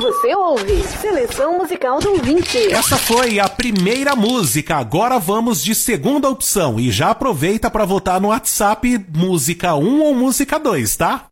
Você ouve Seleção Musical do Ouvinte. Essa foi a primeira música. Agora vamos de segunda opção. E já aproveita para votar no WhatsApp música 1 ou música 2, tá?